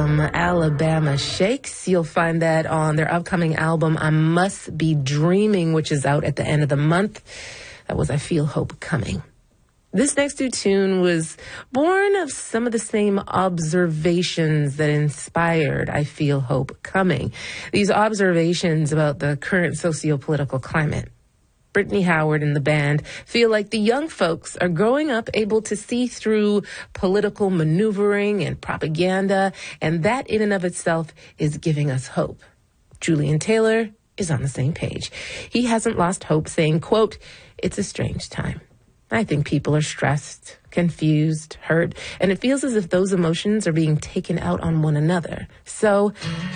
from Alabama Shakes. You'll find that on their upcoming album, I Must Be Dreaming, which is out at the end of the month. That was I Feel Hope Coming. This next new tune was born of some of the same observations that inspired I Feel Hope Coming. These observations about the current socio-political climate. Brittany Howard and the band feel like the young folks are growing up able to see through political maneuvering and propaganda, and that in and of itself is giving us hope. Julian Taylor is on the same page. He hasn't lost hope, saying, quote, "It's a strange time. I think people are stressed, confused, hurt, and it feels as if those emotions are being taken out on one another. So